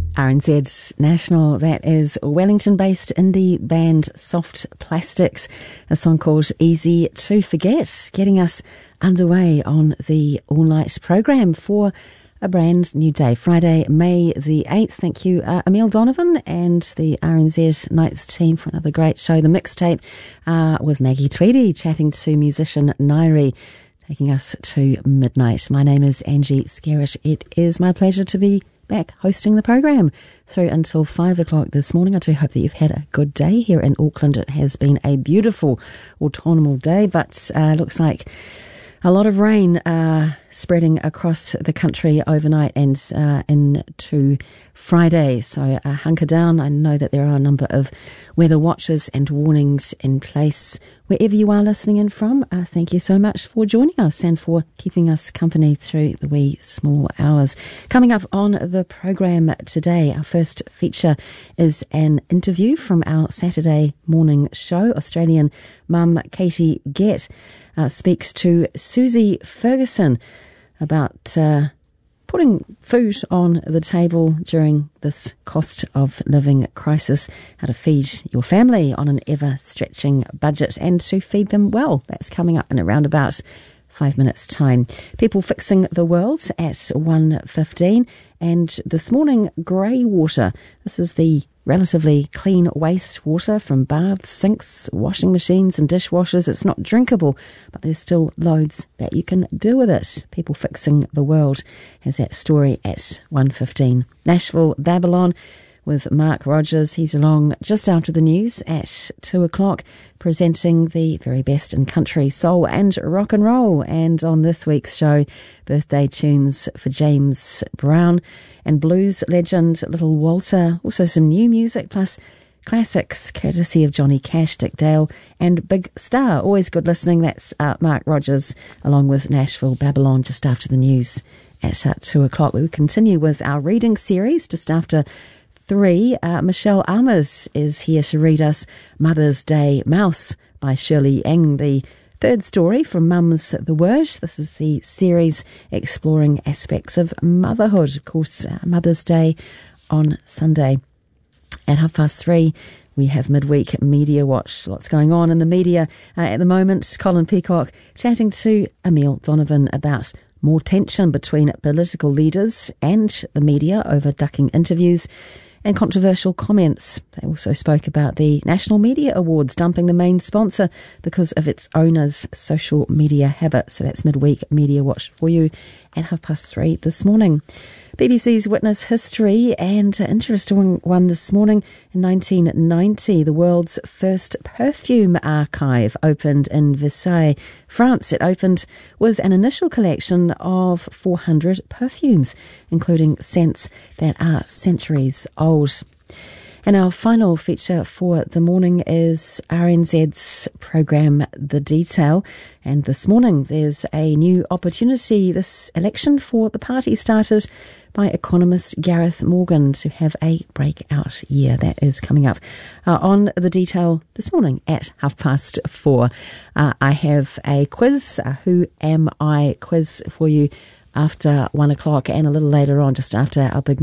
RNZ National, that is Wellington-based indie band Soft Plastics, a song called Easy to Forget, getting us underway on the all-night program for a brand new day, Friday, May the 8th. Thank you, Emile Donovan and the RNZ Nights team for another great show. The mixtape with Maggie Tweedy, chatting to musician Nairi, taking us to midnight. My name is Angie Skerritt. It is my pleasure to be back hosting the program through until 5 o'clock this morning. I do hope that you've had a good day here in Auckland. It has been a beautiful autumnal day, but looks like a lot of rain spreading across the country overnight and into Friday. So hunker down. I know that there are a number of weather watches and warnings in place wherever you are listening in from. Thank you so much for joining us and for keeping us company through the wee small hours. Coming up on the program today, our first feature is an interview from our Saturday morning show. Australian mum Katie Gett speaks to Susie Ferguson about putting food on the table during this cost of living crisis, how to feed your family on an ever-stretching budget and to feed them well. That's coming up in around about 5 minutes' time. People Fixing the World at 1:15. And this morning, grey water. This is the relatively clean wastewater from baths, sinks, washing machines and dishwashers. It's not drinkable, but there's still loads that you can do with it. People Fixing the World has that story at 1:15. Nashville Babylon with Mark Rogers. He's along just after the news at 2 o'clock, presenting the very best in country, soul and rock and roll. And on this week's show, birthday tunes for James Brown and blues legend Little Walter. Also some new music plus classics courtesy of Johnny Cash, Dick Dale and Big Star. Always good listening. That's Mark Rogers along with Nashville Babylon just after the news at 2 o'clock. We will continue with our reading series just after 3. Michelle Almers is here to read us Mother's Day Mouse by Shirley Eng, the third story from Mum's the Word. This is the series exploring aspects of motherhood. Of course, Mother's Day on Sunday. At 3:30, we have Midweek Media Watch. Lots going on in the media at the moment. Colin Peacock chatting to Emile Donovan about more tension between political leaders and the media over ducking interviews and controversial comments. They also spoke about the National Media Awards dumping the main sponsor because of its owner's social media habits. So that's Midweek Media Watch for you at 3:30 this morning. BBC's Witness History, and an interesting one this morning. In 1990, the world's first perfume archive opened in Versailles, France. It opened with an initial collection of 400 perfumes, including scents that are centuries old. And our final feature for the morning is RNZ's program The Detail. And this morning there's a new opportunity this election for the party started by economist Gareth Morgan to have a breakout year. That is coming up on The Detail this morning at 4:30. I have a quiz, Who Am I quiz for you after 1 o'clock, and a little later on just after our big